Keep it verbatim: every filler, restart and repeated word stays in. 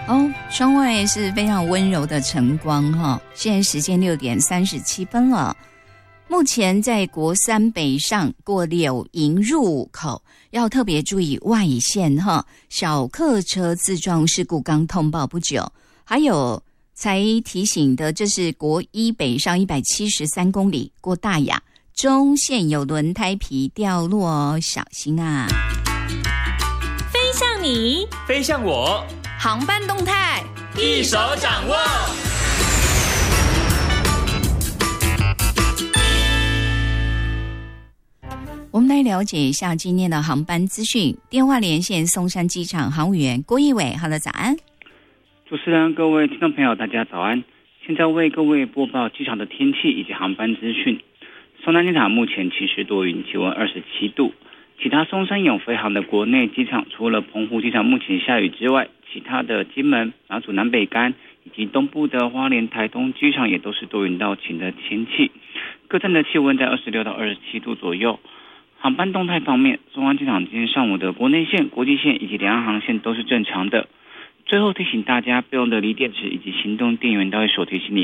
哦，窗外是非常温柔的晨光哈，现在时间六点三十七分了。目前在国三北上过柳营入伍口，要特别注意外线哈，小客车自撞事故刚通报不久，还有才提醒的，这是国一北上一百七十三公里过大雅，中线有轮胎皮掉落哦，小心啊！ 飞向你， 飞向我， 航班动态一手掌握。 我们来了解一下今天的航班资讯。电话连线松山机场航务员郭义伟，好的，早安。 主持人，各位听众朋友，大家早安。现在为各位播报机场的天气以及航班资讯。松山机场目前其实多云，气温二十七度。其他松山永飞航的国内机场，除了澎湖机场目前下雨之外，其他的金门、马祖南北竿以及东部的花莲、台东机场也都是多云到晴的天气。各站的气温在二十六到二十七度左右。航班动态方面，松山机场今天上午的国内线、国际线以及两岸航线都是正常的。最后提醒大家，备用的锂电池以及行动电源都会手提行李